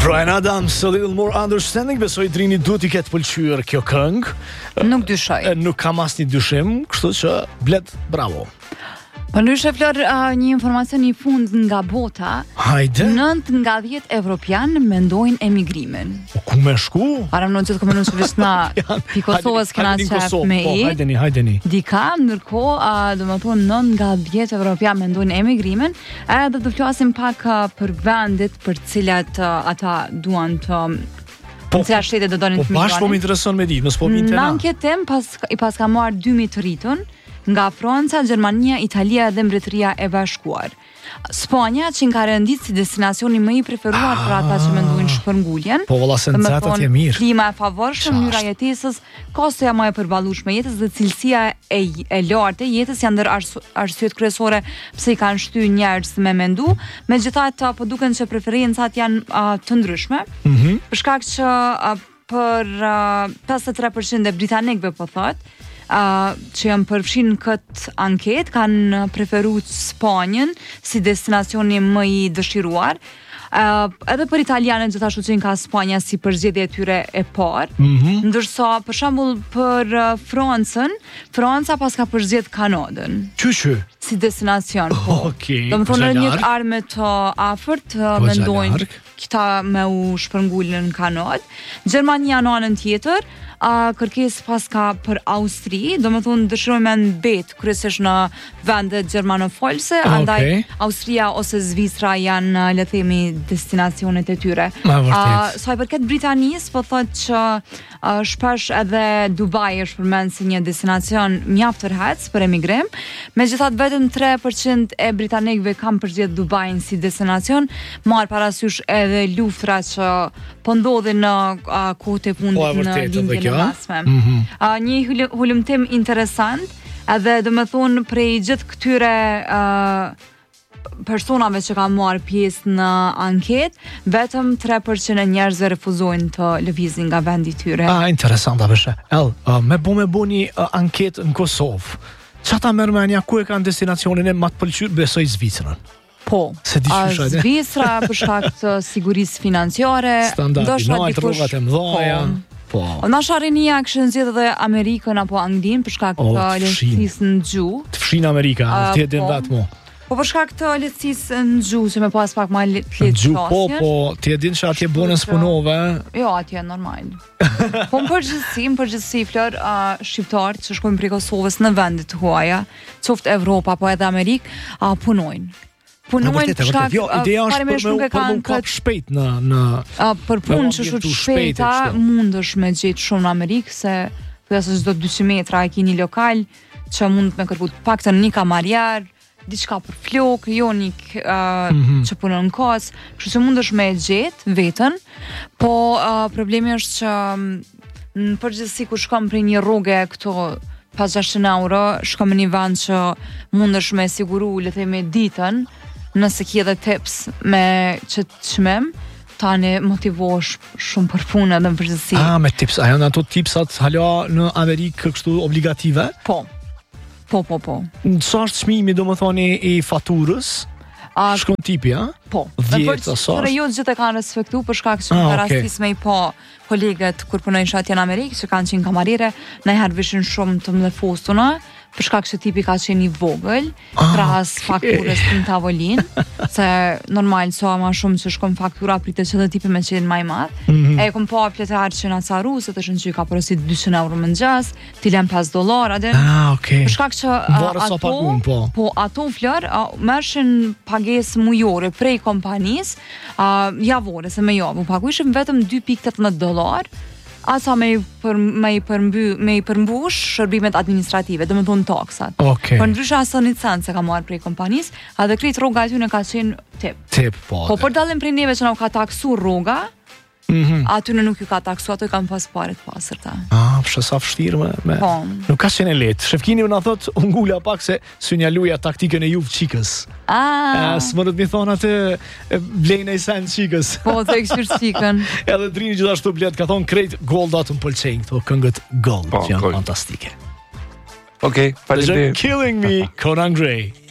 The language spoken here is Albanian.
Bryan Adams, A Little More Understanding, besoj Drini duhet I ketë pëlqyer kjo këngë. Nuk dyshoj. Nuk kam asnjë dyshim, kështu që Blet, bravo. Përndryshe Flor, një informacion I fund nga bota. Hajde. 9 nga 10 evropian mendojnë emigrimin. Ku me shku? Para më në që të këmë nësë vishtë na pi Kosovës këna qef me I. Hajdeni. Dika, ndërkohë, do më thonë 9 nga 10 evropian mendojnë emigrimin, edhe të flasim pak për vendit për cilat ata duan të në cilat shtete do donin të migroni. Po bashkë po më intereson me ditë, mësë po më Në anketim, pas ka marrë 2.000 të rritun, nga Franca, Gjermania, Italia dhe Mbretëria e Bashkuar. Spanja, që ka rëndit si destinacioni më I preferuar për ata që mendojnë shpërnguljen. Po valla se nxehtat je mirë. Klima e favorshme, mënyra jetesës, kostoja më e përballueshme jetës dhe cilësia e lartë e jetës janë ndër arsyet kryesore pse I kanë shtyr njerëz me mendu. Megjithatë, po duken se preferencat janë të ndryshme. Për shkak që për 53% e britanikëve po thotë që janë përfshin këtë anket kanë preferuar Spanjën si destinacioni më I dëshiruar. Edhe për italianët gjithashtu që ka Spanja si përzgjedhje e tyre e parë. Ndërsa për shembull për Francën, Franca pas ka përzgjedh Kanadën. Qysh? Si destinacion. Okej. Domethënë në një armë të afërt mendojnë këta me u shpërngulën në Kanadë. Gjermania në anën tjetër kërkesë paska për Austri, do më thonë dëshirojnë me mbet kryesisht në vendet gjermanofolse, andaj Austria ose Zvicra janë le themi destinacionet e tyre. Sa I përket Britanisë, po thotë që shpesh edhe Dubai është përmend si një destinacion mjaft tërhec për emigrim. Megjithatë vetëm 3% e britanikëve kanë përgjithë Dubain si destinacion, marr parasysh edhe luftra që po ndodhin në kohët e fundit në lindjen e mesme. Një hulumtim interesant, edhe do të thonë prej gjithë këtyre personave që kanë marrë pjesë në anket, vetëm 3% e njerëzve refuzojnë të lëvizin nga vendi tyre. Interesant aveshe. Me bo një anket në Kosovë. Çata merrmenja ku e kanë destinacionin e më të pëlqyer, besoj Zvicrën. Po. Zvicra për shkak të sigurisë financiare, ndoshta rrogat e mëdha. Po. Nasha rinia kishën zgjedhur edhe Amerikën apo Anglinë për shkak të lehtësisë në gjuhë. Të fshin Amerika, ti e din vetëm. Po për shkak të lehtësisë në gjuhë, që më pas pak më lehtë qasje. Po, ti e din që atje bonus punove. Jo, atje normal. Po në përgjithësi Flor, shqiptarët që shkojnë prej Kosovës në vendet huaja, qoftë Evropa apo edhe Amerikë, punojnë. Punojnë për shkak parimisht nuk e kanë këtë shpejt në për punë që shumë shpejta mundësh me gjetë shumë në Amerikë, se përja se çdo 200 metra e ki një lokal që mund të me kërku paktën një kamarjar, diçka për flok, jo një që punon në kas, kështu që mundesh me gjetë vetën, po problemi është që në përgjithësi kur shkon prej një rrugë këto pas 600 euro, shkon në një vend që mundesh me siguru le themi ditën, nëse ki edhe tips me qëtë çmim, tani motivosh shumë për punë edhe në përgjithësi. Me tips, a janë ato tipsat hala në Amerikë kështu obligative? Po. Sa është çmimi domethënë I faturës? Shkon tipi, a? Po. 10 sa? Por jo gjithë e kanë respektu për shkak që në rastis me I po kolegët kur punojnë atje në Amerikë, që kanë qenë kamarire, ndonjëherë vishin shumë të mlefostuna, për shkak që tipi ka qenë I vogël, krahas fakturës në tavolinë, se normal sa më shumë që shkon faktura pritet që edhe tipi me qenë më I madh. E kom pa pletar që na caru se të shën që ka porosit 200 euro më ngjas, ti lëm $5 atë. Për shkak që ato Flor merrshin pagesë mujore prej kompanisë, javore se me javë paguajshim vetëm $2.18. Asa me I përmbush shërbimet administrative, dhe me thonë taksat. Për ndryshe asë një licencë ka marrë prej kompanisë, edhe krejt rroga aty në ka qenë tip. Po për dallim prej neve që na ka taksu rroga, aty në nuk ju ka taksu, ato I kanë pas paret pasërta. Përshë sa vështirë me... Nuk ka qenë letë. Shefkini më na thot, ngula pak se synjaluja taktikën e juvë qikës. Së më rëtë mi thonë atë blejnë e sen qikës. Po, të ekshyrë qikën. Edhe Drini gjithashtu Blet ka thonë krejt goldat më pëlqenjë, këto këngët gold, që janë fantastike. Okej, faleminderit. Killing Me, Conan Gray.